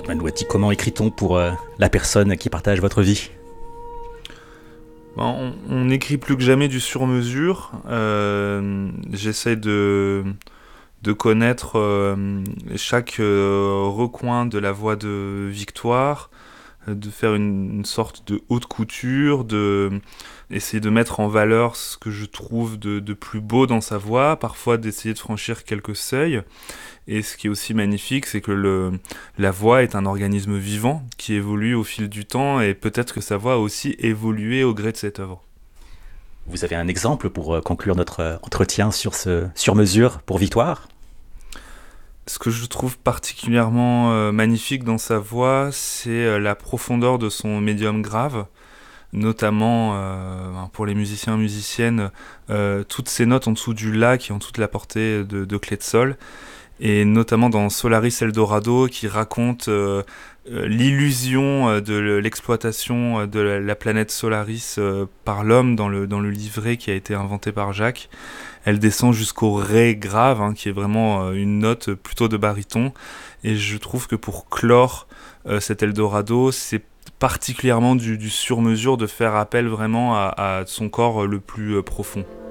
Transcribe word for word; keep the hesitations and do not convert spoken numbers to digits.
Manouati, comment écrit-on pour euh, la personne qui partage votre vie ? Ben, on, on écrit plus que jamais du sur-mesure. Euh, j'essaie de, de connaître euh, chaque euh, recoin de la voix de Victoire, de faire une, une sorte de haute couture, de essayer de mettre en valeur ce que je trouve de, de plus beau dans sa voix, parfois d'essayer de franchir quelques seuils. Et ce qui est aussi magnifique, c'est que le, la voix est un organisme vivant qui évolue au fil du temps, et peut-être que sa voix a aussi évolué au gré de cette œuvre. Vous avez un exemple pour euh, conclure notre euh, entretien sur ce sur-mesure pour Victoire ? Ce que je trouve particulièrement euh, magnifique dans sa voix, c'est euh, la profondeur de son médium grave, notamment euh, pour les musiciens et musiciennes, euh, toutes ces notes en dessous du La qui ont toute la portée de, de clé de sol, et notamment dans Solaris Eldorado qui raconte euh, euh, l'illusion euh, de l'exploitation euh, de la, la planète Solaris euh, par l'homme dans le, dans le livret qui a été inventé par Jacques. Elle descend jusqu'au Ré grave, hein, qui est vraiment euh, une note plutôt de baryton. Et je trouve que pour clore euh, cet Eldorado, c'est particulièrement du, du sur-mesure de faire appel vraiment à, à son corps le plus euh, profond.